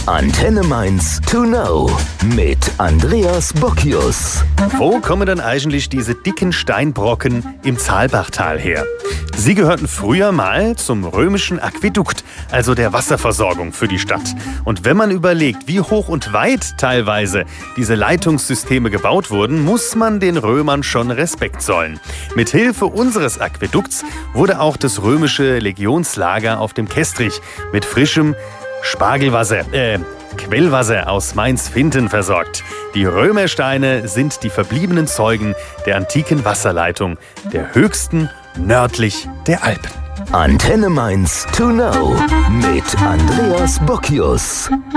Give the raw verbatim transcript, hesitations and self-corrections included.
Antenne Mainz to know mit Andreas Bockius. Wo kommen denn eigentlich diese dicken Steinbrocken im Zaalbachtal her? Sie gehörten früher mal zum römischen Aquädukt, also der Wasserversorgung für die Stadt. Und wenn man überlegt, wie hoch und weit teilweise diese Leitungssysteme gebaut wurden, muss man den Römern schon Respekt zollen. Mit Hilfe unseres Aquädukts wurde auch das römische Legionslager auf dem Kestrich mit frischem Spargelwasser, äh, Quellwasser aus Mainz-Finten versorgt. Die Römersteine sind die verbliebenen Zeugen der antiken Wasserleitung, der höchsten nördlich der Alpen. Antenne Mainz to know mit Andreas Bockius.